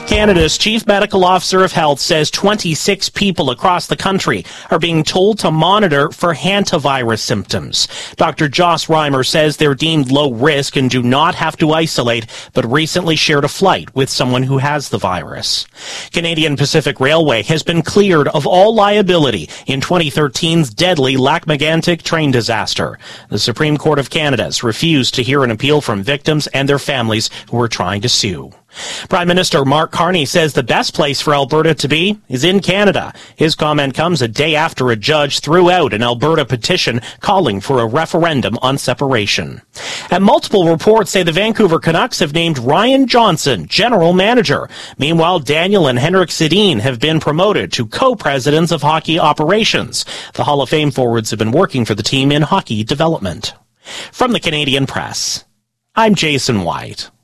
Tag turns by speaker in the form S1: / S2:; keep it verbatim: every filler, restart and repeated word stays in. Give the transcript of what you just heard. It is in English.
S1: Canada's Chief Medical Officer of Health says twenty-six people across the country are being told to monitor for hantavirus symptoms. Doctor Joss Reimer says they're deemed low risk and do not have to isolate, but recently shared a flight with someone who has the virus. Canadian Pacific Railway has been cleared of all liability in twenty thirteen's deadly Lac-Mégantic train disaster. The Supreme Court of Canada has refused to hear an appeal from victims and their families who are trying to sue. Prime Minister Mark Carney says the best place for Alberta to be is in Canada. His comment comes a day after a judge threw out an Alberta petition calling for a referendum on separation. And multiple reports say the Vancouver Canucks have named Ryan Johnson general manager. Meanwhile, Daniel and Henrik Sedin have been promoted to co-presidents of hockey operations. The Hall of Fame forwards have been working for the team in hockey development. From the Canadian Press, I'm Jason White.